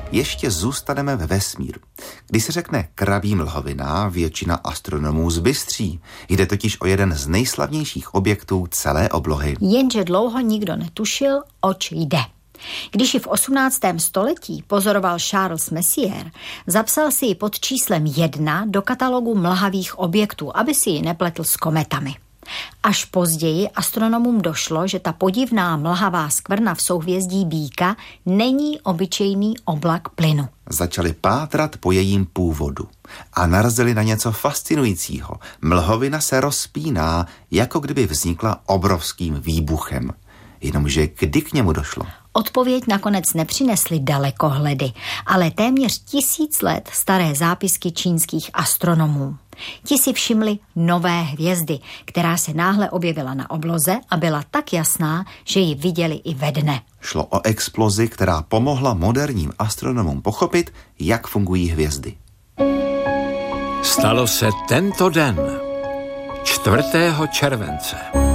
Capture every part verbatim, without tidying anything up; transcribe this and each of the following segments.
ještě zůstaneme ve vesmíru. Když se řekne Krabí mlhovina, většina astronomů zbystří. Jde totiž o jeden z nejslavnějších objektů celé oblohy. Jenže dlouho nikdo netušil, oč jde. Když ji v osmnáctém století pozoroval Charles Messier, zapsal si ji pod číslem jedna do katalogu mlhavých objektů, aby si ji nepletl s kometami. Až později astronomům došlo, že ta podivná mlhavá skvrna v souhvězdí Býka není obyčejný oblak plynu. Začali pátrat po jejím původu a narazili na něco fascinujícího. Mlhovina se rozpíná, jako kdyby vznikla obrovským výbuchem. Jenomže kdy k němu došlo? Odpověď nakonec nepřinesly dalekohledy, ale téměř tisíc let staré zápisky čínských astronomů. Ti si všimli nové hvězdy, která se náhle objevila na obloze a byla tak jasná, že ji viděli i ve dne. Šlo o explozi, která pomohla moderním astronomům pochopit, jak fungují hvězdy. Stalo se tento den, čtvrtého července.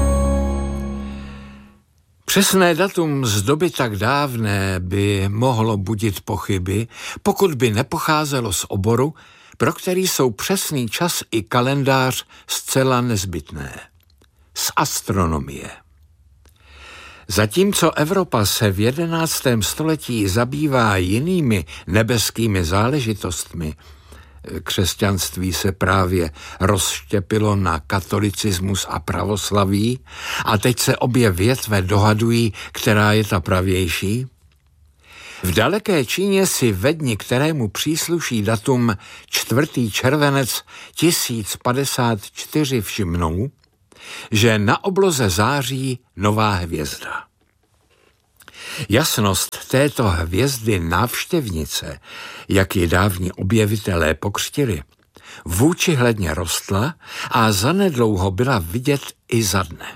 Přesné datum z doby tak dávné by mohlo budit pochyby, pokud by nepocházelo z oboru, pro který jsou přesný čas i kalendář zcela nezbytné. Z astronomie. Zatímco Evropa se v jedenáctém století zabývá jinými nebeskými záležitostmi, křesťanství se právě rozštěpilo na katolicismus a pravoslaví a teď se obě větve dohadují, která je ta pravější. V daleké Číně si ve dni, kterému přísluší datum čtvrtý červenec tisíc padesát čtyři všimnou, že na obloze září nová hvězda. Jasnost této hvězdy návštěvnice, jak ji dávní objevitelé pokřtili, vůčihledně rostla a zanedlouho byla vidět i za dne.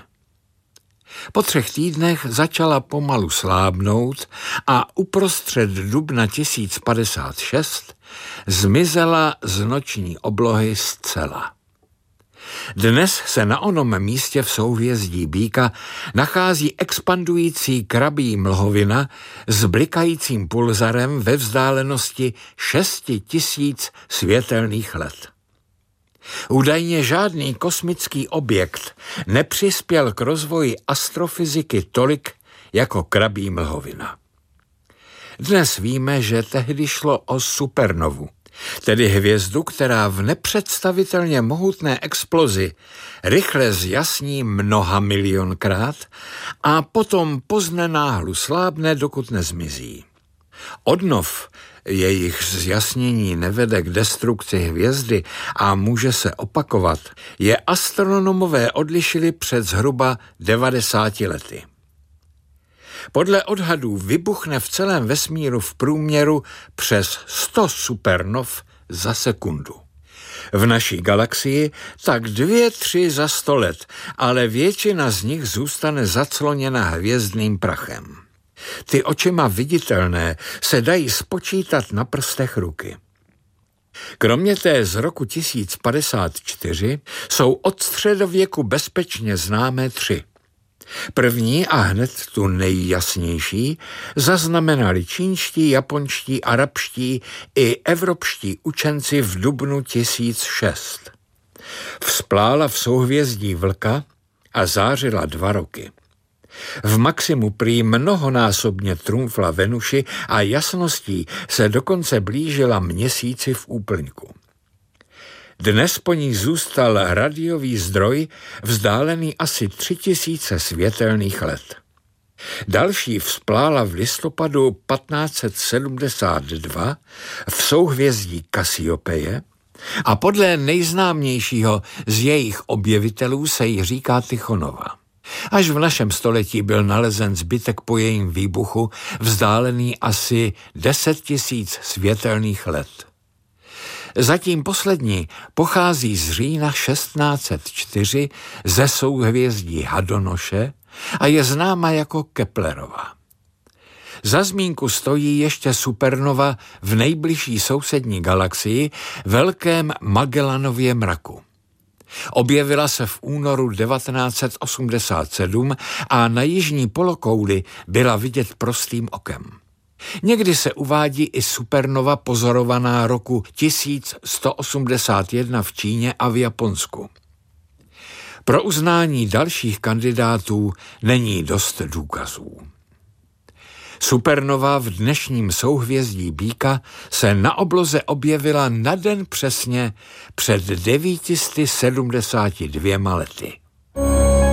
Po třech týdnech začala pomalu slábnout a uprostřed dubna tisíc padesát šest zmizela z noční oblohy zcela. Dnes se na onom místě v souhvězdí Býka nachází expandující krabí mlhovina s blikajícím pulzarem ve vzdálenosti šesti tisíc světelných let. Údajně žádný kosmický objekt nepřispěl k rozvoji astrofyziky tolik jako krabí mlhovina. Dnes víme, že tehdy šlo o supernovu, tedy hvězdu, která v nepředstavitelně mohutné explozi rychle zjasní mnoha milionkrát a potom poznenáhlu slábne, dokud nezmizí. Odnov jejich zjasnění nevede k destrukci hvězdy a může se opakovat, je astronomové odlišili před zhruba devadesáti lety. Podle odhadů vybuchne v celém vesmíru v průměru přes sto supernov za sekundu. V naší galaxii tak dvě, tři za sto let, ale většina z nich zůstane zacloněna hvězdným prachem. Ty očima viditelné se dají spočítat na prstech ruky. Kromě té z roku tisíc padesát čtyři jsou od středověku bezpečně známé tři. První a hned tu nejjasnější zaznamenali čínští, japonští, arabští i evropští učenci v dubnu tisíc šest. Vzplála v souhvězdí Vlka a zářila dva roky. V maximu prý mnohonásobně trumfla Venuši a jasností se dokonce blížila Měsíci v úplňku. Dnes po ní zůstal radiový zdroj vzdálený asi tři tisíce světelných let. Další vzplála v listopadu patnáct set sedmdesát dva v souhvězdí Kasiopeje a podle nejznámějšího z jejich objevitelů se jí říká Tychonova. Až v našem století byl nalezen zbytek po jejím výbuchu vzdálený asi deset tisíc světelných let. Zatím poslední pochází z října šestnáct set čtyři ze souhvězdí Hadonoše a je známa jako Keplerova. Za zmínku stojí ještě supernova v nejbližší sousední galaxii, Velkém Magellanově mraku. Objevila se v únoru devatenáct set osmdesát sedm a na jižní polokouli byla vidět prostým okem. Někdy se uvádí i supernova pozorovaná roku tisíc sto osmdesát jedna v Číně a v Japonsku. Pro uznání dalších kandidátů není dost důkazů. Supernova v dnešním souhvězdí Býka se na obloze objevila na den přesně před devět set sedmdesát dva lety.